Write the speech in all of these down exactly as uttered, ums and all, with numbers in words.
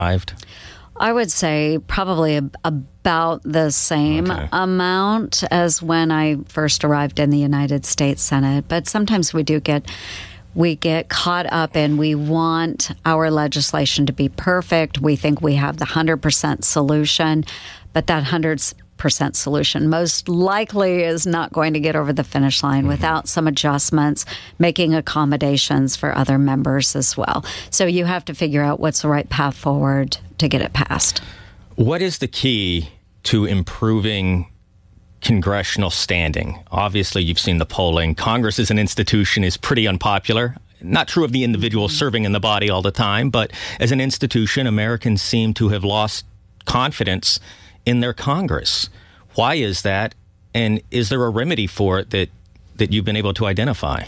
arrived? I would say probably a, about the same Okay. amount as when I first arrived in the United States Senate. But sometimes we do get we get caught up in we want our legislation to be perfect. We think we have the one hundred percent solution, but that one hundred percent solution most likely is not going to get over the finish line mm-hmm. without some adjustments, making accommodations for other members as well. So you have to figure out what's the right path forward to get it passed. What is the key to improving congressional standing? Obviously, you've seen the polling. Congress as an institution is pretty unpopular. Not true of the individual serving in the body all the time, but as an institution, Americans seem to have lost confidence in their Congress. Why is that? And is there a remedy for it that, that you've been able to identify?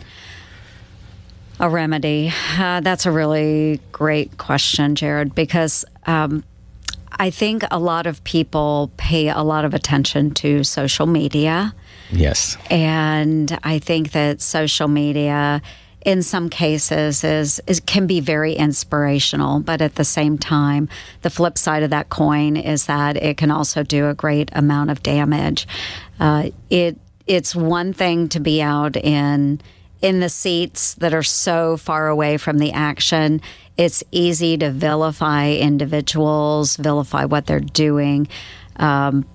A remedy. Uh, that's a really great question, Jared, because um, I think a lot of people pay a lot of attention to social media. Yes. And I think that social media, in some cases, is, is can be very inspirational. But at the same time, the flip side of that coin is that it can also do a great amount of damage. Uh, it It's one thing to be out in in the seats that are so far away from the action. It's easy to vilify individuals, vilify what they're doing. Um,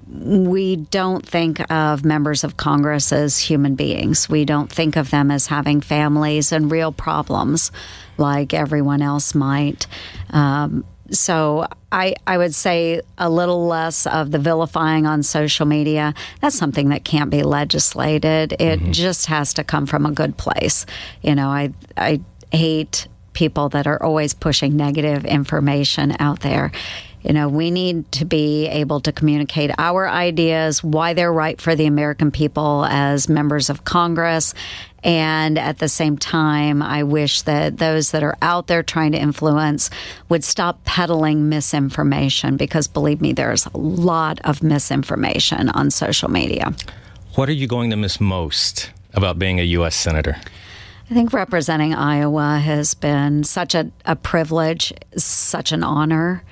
we don't think of members of Congress as human beings. We don't think of them as having families and real problems like everyone else might. Um, so I, I would say a little less of the vilifying on social media. That's something that can't be legislated. It mm-hmm. just has to come from a good place. You know, I I hate people that are always pushing negative information out there. You know, we need to be able to communicate our ideas, why they're right for the American people as members of Congress. And at the same time, I wish that those that are out there trying to influence would stop peddling misinformation, because believe me, there's a lot of misinformation on social media. What are you going to miss most about being a U S Senator? I think representing Iowa has been such a, a privilege, such an honor.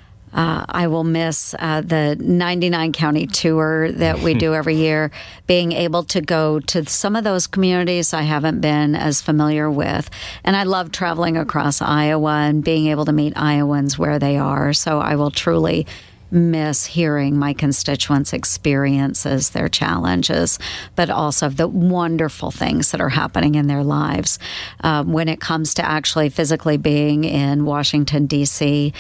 Uh, I will miss uh, the ninety-nine county tour that we do every year, being able to go to some of those communities I haven't been as familiar with. And I love traveling across Iowa and being able to meet Iowans where they are. So I will truly miss hearing my constituents' experiences, their challenges, but also the wonderful things that are happening in their lives. Um, when it comes to actually physically being in Washington, D C,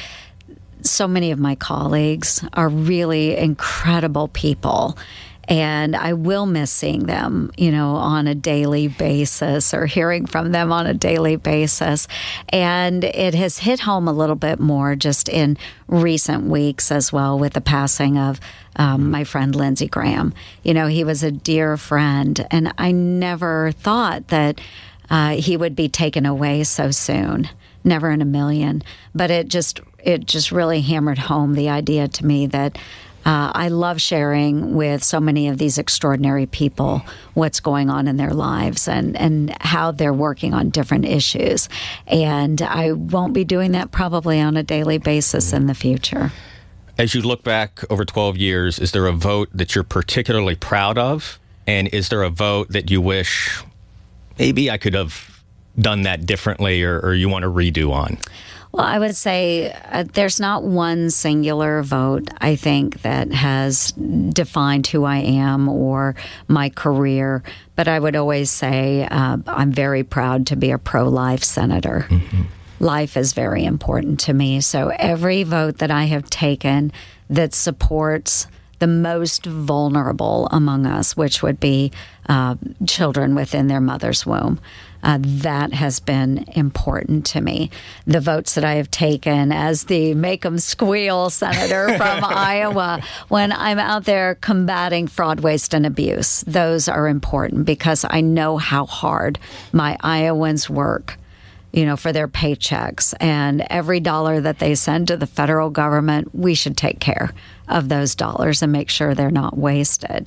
so many of my colleagues are really incredible people, and I will miss seeing them, you know, on a daily basis or hearing from them on a daily basis. And it has hit home a little bit more just in recent weeks as well with the passing of um, my friend Lindsey Graham. You know, he was a dear friend, and I never thought that uh, he would be taken away so soon. Never in a million. But it just it just really hammered home the idea to me that uh, I love sharing with so many of these extraordinary people what's going on in their lives and, and how they're working on different issues. And I won't be doing that probably on a daily basis in the future. As you look back over twelve years, is there a vote that you're particularly proud of? And is there a vote that you wish maybe I could have done that differently, or, or you want to redo on? Well, I would say uh, there's not one singular vote, I think, that has defined who I am or my career. But I would always say uh, I'm very proud to be a pro-life senator. Mm-hmm. Life is very important to me. So every vote that I have taken that supports the most vulnerable among us, which would be uh, children within their mother's womb, Uh, that has been important to me. The votes that I have taken as the make 'em squeal senator from Iowa, when I'm out there combating fraud, waste, and abuse, those are important because I know how hard my Iowans work, you know, for their paychecks. And every dollar that they send to the federal government, we should take care of those dollars and make sure they're not wasted.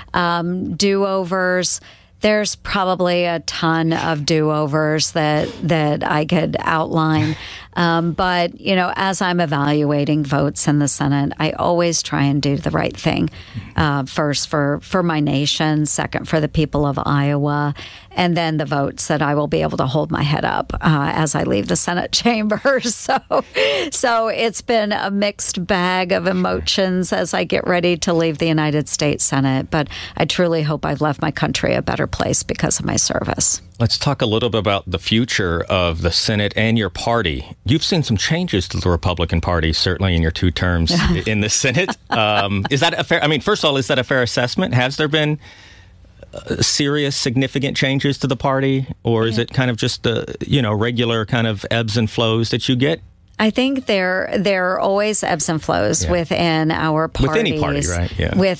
Um, do-overs. There's probably a ton of do-overs that that I could outline. Um, but, you know, as I'm evaluating votes in the Senate, I always try and do the right thing. Uh, first for, for my nation, second for the people of Iowa, and then the votes that I will be able to hold my head up uh, as I leave the Senate chamber. So, so it's been a mixed bag of emotions as I get ready to leave the United States Senate. But I truly hope I've left my country a better place because of my service. Let's talk a little bit about the future of the Senate and your party. You've seen some changes to the Republican Party, certainly in your two terms in the Senate. Um, is that a fair? I mean, first of all, is that a fair assessment? Has there been uh, serious, significant changes to the party, or is it kind of just the you know regular kind of ebbs and flows that you get? I think there there are always ebbs and flows yeah. within our parties. With any party, right? Yeah. With,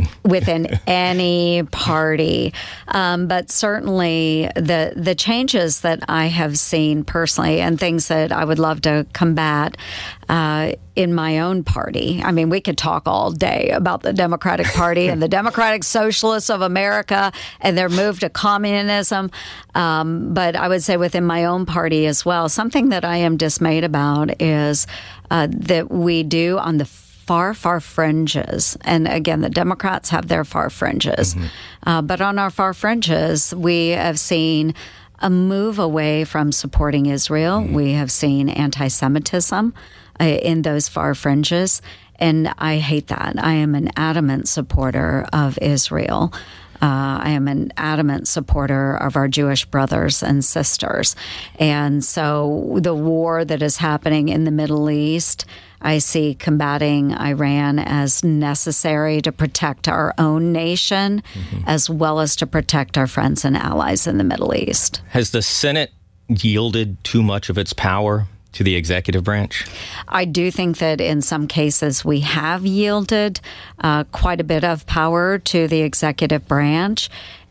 within any party. Um, but certainly the the changes that I have seen personally and things that I would love to combat uh, in my own party. I mean, we could talk all day about the Democratic Party and the Democratic Socialists of America and their move to communism. Um, but I would say within my own party as well, something that I am dismayed about is uh, that we do on the far, far fringes. And again, the Democrats have their far fringes. Mm-hmm. Uh, but on our far fringes, we have seen a move away from supporting Israel. Mm-hmm. We have seen anti-Semitism uh, in those far fringes. And I hate that. I am an adamant supporter of Israel. Uh, I am an adamant supporter of our Jewish brothers and sisters. And so the war that is happening in the Middle East, I see combating Iran as necessary to protect our own nation, mm-hmm. as well as to protect our friends and allies in the Middle East. Has the Senate yielded too much of its power to the executive branch? I do think that in some cases we have yielded uh, quite a bit of power to the executive branch.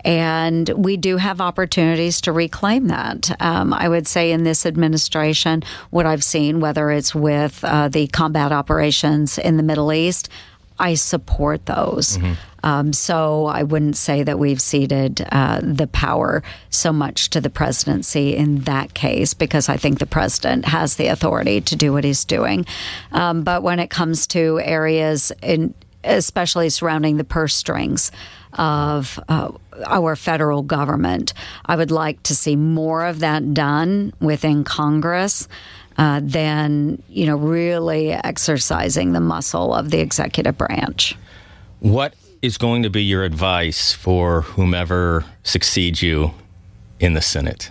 And we do have opportunities to reclaim that. Um, I would say in this administration, what I've seen, whether it's with uh, the combat operations in the Middle East, I support those. Mm-hmm. Um, so I wouldn't say that we've ceded uh, the power so much to the presidency in that case, because I think the president has the authority to do what he's doing. Um, but when it comes to areas, in, especially surrounding the purse strings of uh, our federal government, I would like to see more of that done within Congress. Uh, than, you know, really exercising the muscle of the executive branch. What is going to be your advice for whomever succeeds you in the Senate?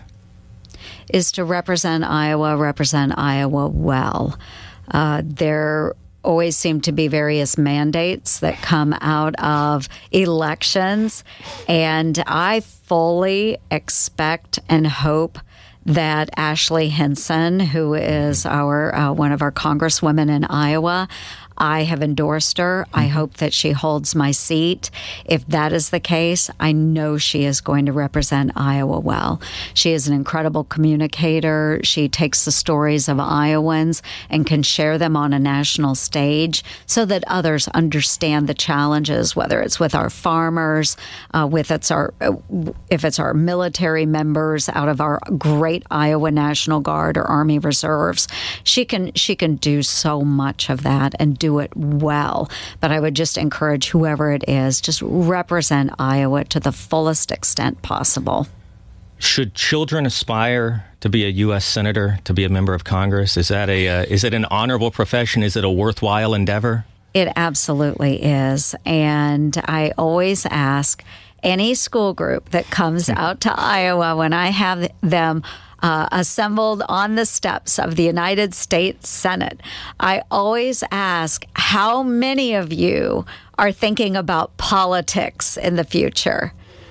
Is to represent Iowa, represent Iowa well. Uh, there always seem to be various mandates that come out of elections, and I fully expect and hope that Ashley Hinson, who is our uh, one of our congresswomen in Iowa, I have endorsed her. I hope that she holds my seat. If that is the case, I know she is going to represent Iowa well. She is an incredible communicator. She takes the stories of Iowans and can share them on a national stage so that others understand the challenges, whether it's with our farmers, uh, with it's our if it's our military members out of our great Iowa National Guard or Army Reserves. She can she can do so much of that and do do it well. But I would just encourage whoever it is, just represent Iowa to the fullest extent possible. Should children aspire to be a U S senator, to be a member of Congress? Is that a uh, is it an honorable profession? Is it a worthwhile endeavor? It absolutely is. And I always ask any school group that comes out to Iowa, when I have them Uh, assembled on the steps of the United States Senate, I always ask, how many of you are thinking about politics in the future?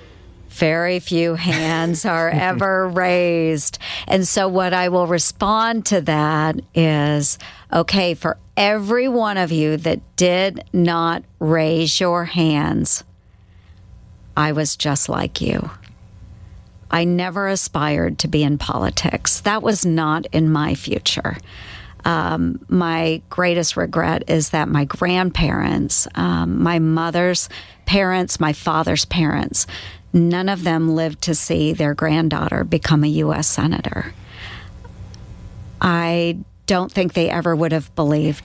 Very few hands are ever raised. And so what I will respond to that is, okay, for every one of you that did not raise your hands, I was just like you. I never aspired to be in politics. That was not in my future. Um, my greatest regret is that my grandparents, um, my mother's parents, my father's parents, none of them lived to see their granddaughter become a U S senator. I don't think they ever would have believed